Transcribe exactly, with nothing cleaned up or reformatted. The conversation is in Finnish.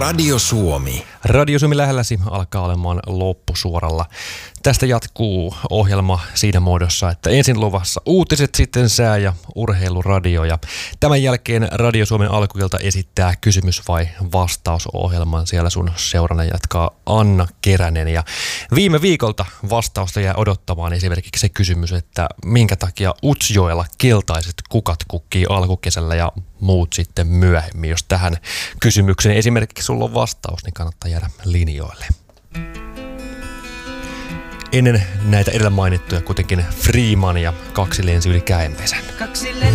Radio Suomi. Radio Suomi lähelläsi alkaa olemaan loppusuoralla. Tästä jatkuu ohjelma siinä muodossa, että ensin luvassa uutiset, sitten sää ja urheiluradio. Ja tämän jälkeen Radio Suomen alkuilta esittää kysymys- vai vastausohjelman. Siellä sun seurana jatkaa Anna Keränen. Ja viime viikolta vastausta jää odottamaan esimerkiksi se kysymys, että minkä takia Utsjoella keltaiset kukat kukkii alkukesällä ja muut sitten myöhemmin. Jos tähän kysymykseen esimerkiksi sulla on vastaus, niin kannattaa jäädä linjoille. Ennen näitä edellä mainittuja kuitenkin Freeman ja Kaksi lensi yli Käenpesän.